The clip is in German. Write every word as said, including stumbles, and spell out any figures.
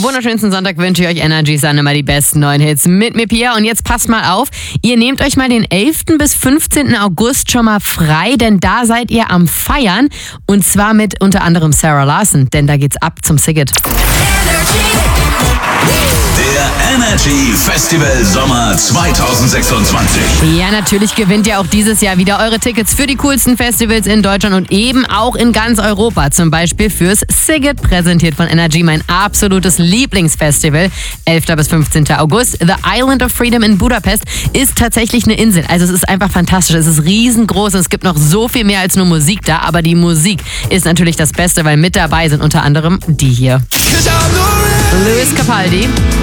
wunderschönsten Sonntag wünsche ich euch Energy Sun, immer die besten neuen Hits mit mir, Pia. Und jetzt passt mal auf, ihr nehmt euch mal den elften bis fünfzehnten August schon mal frei, denn da seid ihr am Feiern. Und zwar mit unter anderem Sarah Larson, denn da geht's ab zum Siget. Der Energy Festival Sommer zwanzig sechsundzwanzig. Ja, natürlich gewinnt ihr auch dieses Jahr wieder eure Tickets für die coolsten Festivals in Deutschland und eben auch in ganz Europa. Zum Beispiel fürs Siget, präsentiert von Energy, mein absolutes Lieblingsfestival. elften bis fünfzehnten August. The Island of Freedom in Budapest ist tatsächlich eine Insel. Also es ist einfach fantastisch. Es ist riesengroß und es gibt noch so viel mehr als nur Musik da. Aber die Musik ist natürlich das Beste, weil mit dabei sind unter anderem die hier. Lewis Capaldi.